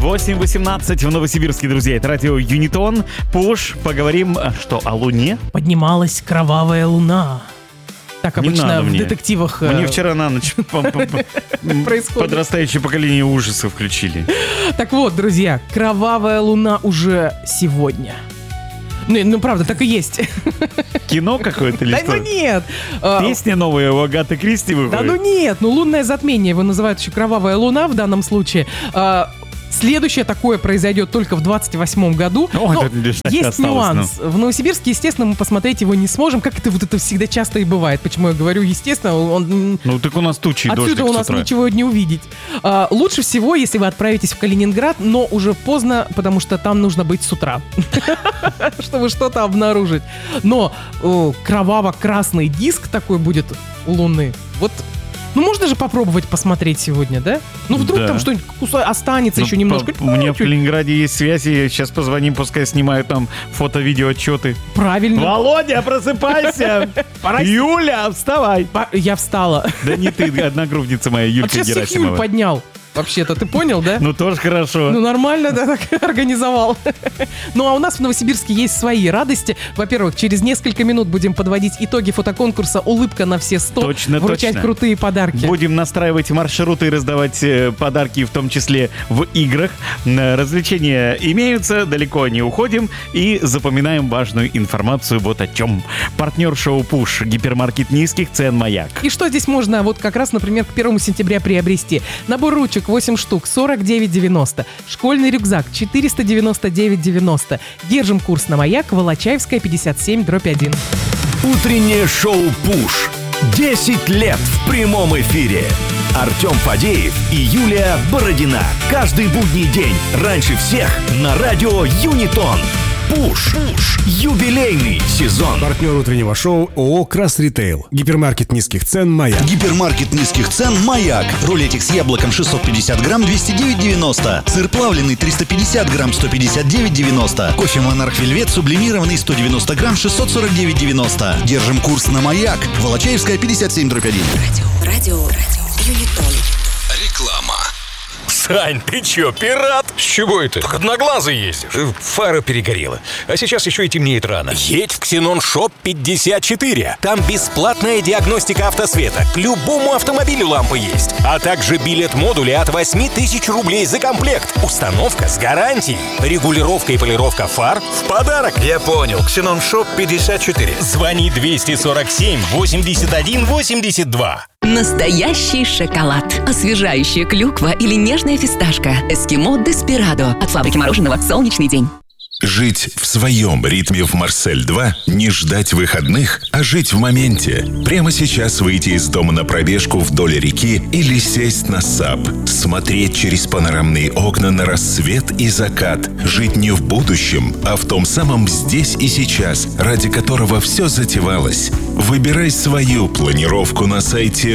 8:18 в Новосибирске, друзья. Это радио Юнитон. Пуш. Поговорим, что, о Луне? Поднималась кровавая луна. Так обычно в детективах... Мне вчера на ночь подрастающее поколение ужасов включили. Так вот, друзья, кровавая луна уже сегодня. Ну, правда, так и есть. Кино какое-то или что? Да ну нет. Песня новая у Агаты Кристи выходит? Да ну нет, лунное затмение его называют еще кровавая луна в данном случае. Следующее такое произойдет только в 28-м году. Есть нюанс. В Новосибирске, естественно, мы посмотреть его не сможем. Как это всегда часто и бывает. Почему я говорю, естественно, так у нас тучи, дождик отсюда у нас ничего не увидеть. Лучше всего, если вы отправитесь в Калининград, но уже поздно, потому что там нужно быть с утра, чтобы что-то обнаружить. Но кроваво-красный диск такой будет у Луны. Вот. Можно же попробовать посмотреть сегодня, да? Вдруг там что-нибудь останется еще немножко. У меня в Калининграде есть связи. Сейчас позвоним, пускай снимают там фото-видео отчеты. Правильно. Володя, просыпайся! Юля, вставай! Я встала. Да не ты, одногруппница моя, Юлька Герасимова. Сейчас Юль поднял. Вообще-то, ты понял, да? Тоже хорошо. Нормально, да, так организовал. А у нас в Новосибирске есть свои радости. Во-первых, через несколько минут будем подводить итоги фотоконкурса «Улыбка на все 100». Точно. Вручать крутые подарки. Будем настраивать маршруты и раздавать подарки, в том числе в играх. Развлечения имеются, далеко не уходим. И запоминаем важную информацию вот о чем. Партнер шоу «Пуш» — гипермаркет низких цен «Маяк». И что здесь можно как раз, например, к 1 сентября приобрести? Набор ручек 8 штук, 49,90. Школьный рюкзак 499,90. Держим курс на Маяк, Волочаевская, 57/1. Утреннее шоу «Пуш». 10 лет в прямом эфире. Артем Фадеев и Юлия Бородина. Каждый будний день раньше всех на радио Юнитон. Пуш. Юбилейный сезон. Партнер утреннего шоу ООО «Крас Ритейл». Гипермаркет низких цен «Маяк». Гипермаркет низких цен «Маяк». Рулетик с яблоком 650 грамм 209,90. Сыр плавленый 350 грамм 159,90. Кофе «Монарх Вельвет» сублимированный 190 грамм 649,90. Держим курс на «Маяк». Волочаевская, 57/1. Радио Юнитон. Реклама. Сань, ты чё, пират? С чего это? Так одноглазый ездишь. Фара перегорела. А сейчас еще и темнеет рано. Едь в Ксенон Шоп 54. Там бесплатная диагностика автосвета. К любому автомобилю лампы есть. А также билет-модули от 8000 рублей за комплект. Установка с гарантией. Регулировка и полировка фар в подарок. Я понял. Ксенон Шоп 54. Звони 247 81 82. Настоящий шоколад. Освежающая клюква или нежная фисташка. Эскимо Деспирадо. От фабрики мороженого «Солнечный день». Жить в своем ритме в Марсель-2, не ждать выходных, а жить в моменте. Прямо сейчас выйти из дома на пробежку вдоль реки или сесть на САП. Смотреть через панорамные окна на рассвет и закат. Жить не в будущем, а в том самом здесь и сейчас, ради которого все затевалось. Выбирай свою планировку на сайте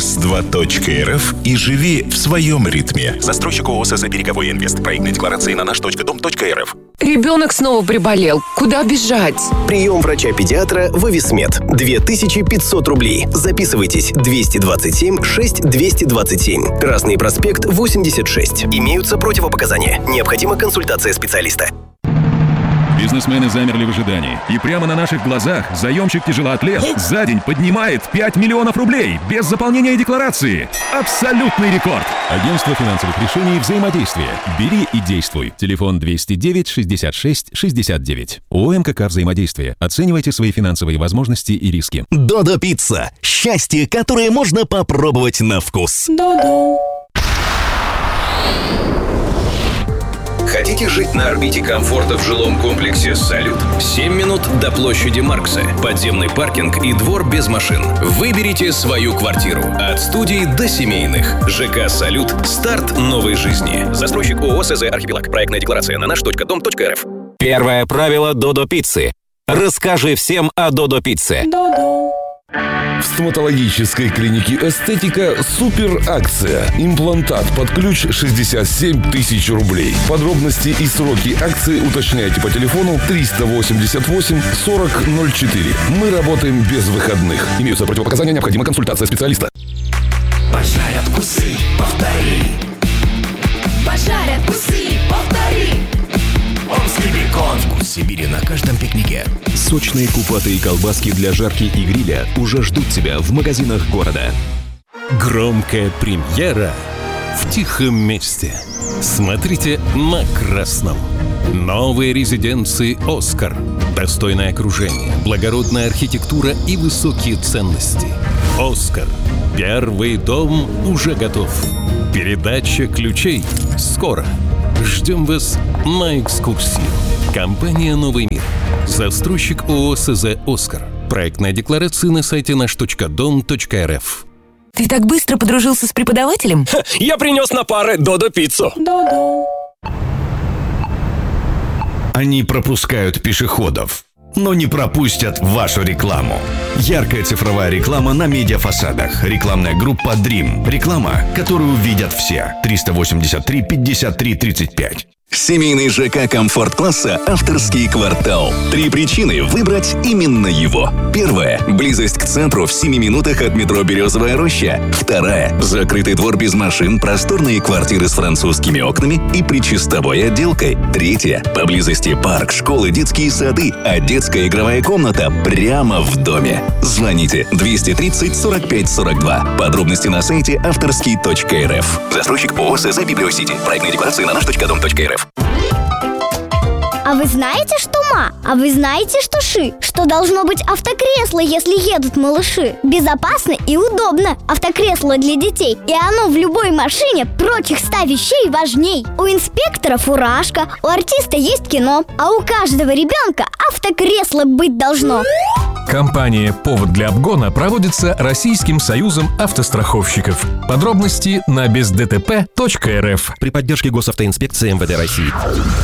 mars2.rf и живи в своем ритме. Застройщик ООО «СЗ Береговой Инвест». Проектные декларации на наш.дом.рф. Ребенок снова приболел. Куда бежать? Прием врача-педиатра в Эвисмед. 2500 рублей. Записывайтесь. 227 6 227. Красный проспект, 86. Имеются противопоказания. Необходима консультация специалиста. Бизнесмены замерли в ожидании. И прямо на наших глазах заемщик-тяжелоатлет за день поднимает 5 миллионов рублей без заполнения декларации. Абсолютный рекорд. Агентство финансовых решений «Взаимодействие». Бери и действуй. Телефон 209 66 69. ООО «МКК Взаимодействие». Оценивайте свои финансовые возможности и риски. Додо Пицца. Счастье, которое можно попробовать на вкус. Додо. Хотите жить на орбите комфорта в жилом комплексе «Салют»? 7 минут до площади Маркса, подземный паркинг и двор без машин. Выберите свою квартиру. От студий до семейных. ЖК «Салют». Старт новой жизни. Застройщик ООО «СЗ Архипелаг». Проектная декларация на наш.дом.рф. Первое правило Додо Пиццы. Расскажи всем о Додо Пицце. Додо. В стоматологической клинике «Эстетика» супер акция. Имплантат под ключ 67 тысяч рублей. Подробности и сроки акции уточняйте по телефону 388 4004. Мы работаем без выходных. Имеются противопоказания, необходима консультация специалиста. Пожарят усы, повтори. Пожарят усы, повтори. Сибири на каждом пикнике. Сочные купатые колбаски для жарки и гриля уже ждут тебя в магазинах города. Громкая премьера в тихом месте. Смотрите на красном. Новые резиденции «Оскар». Достойное окружение, благородная архитектура и высокие ценности. «Оскар». Первый дом уже готов. Передача ключей скоро. Ждем вас на экскурсии. Компания «Новый мир». Застройщик ООО СЗ «Оскар». Проектная декларация на сайте наш.дом.рф. Ты так быстро подружился с преподавателем? Я принес на пары Додо-пиццу. Они пропускают пешеходов, но не пропустят вашу рекламу. Яркая цифровая реклама на медиафасадах. Рекламная группа Dream. Реклама, которую видят все. 383 53 35. Семейный ЖК комфорт-класса «Авторский квартал». 3 причины выбрать именно его. Первая – близость к центру в 7 минутах от метро «Березовая роща». Вторая – закрытый двор без машин, просторные квартиры с французскими окнами и причистовой отделкой. Третья – поблизости парк, школы, детские сады, а детская игровая комната прямо в доме. Звоните 230 45 42. Подробности на сайте авторский.рф. Застройщик ООО СЗ «Библиосити». Проектная декларация на наш.дом.рф. А вы знаете, что ма? А вы знаете, что ши? Что должно быть автокресло, если едут малыши? Безопасно и удобно. Автокресло для детей. И оно в любой машине прочих 100 вещей важней. У инспектора фуражка, у артиста есть кино, а у каждого ребенка автокресло быть должно. Кампания «Повод для обгона» проводится Российским союзом автостраховщиков. Подробности на бездтп.рф. При поддержке Госавтоинспекции МВД России.